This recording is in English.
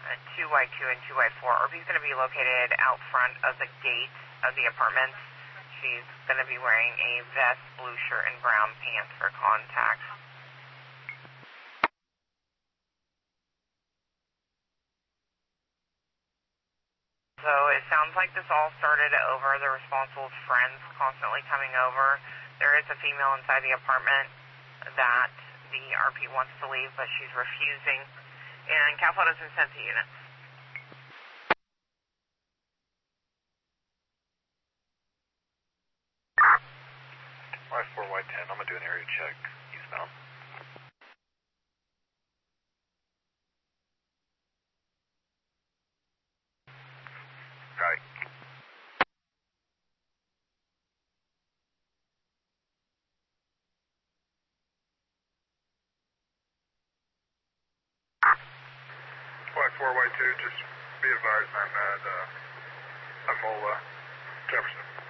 2Y2 and 2Y4. RP's going to be located out front of the gate of the apartments. She's going to be wearing a vest, blue shirt, and brown pants for contact. So it sounds like this all started over the responsible's friends constantly coming over. There is a female inside the apartment that the RP wants to leave, but she's refusing. And Cal Photo's been sent to units. Y4, Y10, I'm going to do an area check eastbound. Right. Y4, Y2, just be advised I'm at Mola, Jefferson.